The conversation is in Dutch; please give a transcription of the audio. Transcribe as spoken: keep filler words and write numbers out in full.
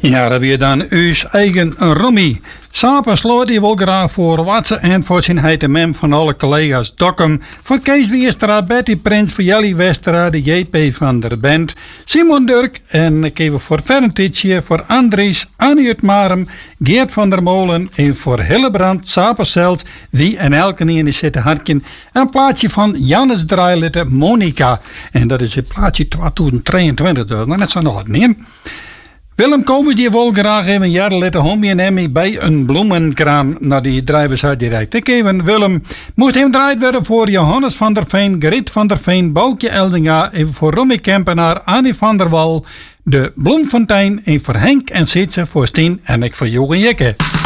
Ja, dat weer dan uw eigen Rommie. Sapen sloot die wel graag voor Watse en voor zijn heite mem van alle collega's Dokkum, van Kees Wiestra, Betty Prins, van Jelly Westra, de J P van der Band, Simon Durk en ik even voor Ferntitje, voor Andries, Annie uit Marem, Geert van der Molen en voor Hillebrand, Sapenzelt, wie en elke in die zitten hartje. Een plaatje van Jannes Draailitte Monica. En dat is het plaatje tweeduizend drieëntwintig, dus net zo nog wat niet. Willem Kobus die wil graag even een jaar later homie en Emmy bij een bloemenkraam naar die drijvers uit direct. Ik even Willem moest hem draaid worden voor Johannes van der Veen, Grit van der Veen, Boukje Eldinga, even voor Rommie Kempenaar, Annie van der Wal, de Bloemfontein en voor Henk en Sietse voor Stien en ik voor Jochen Jekke.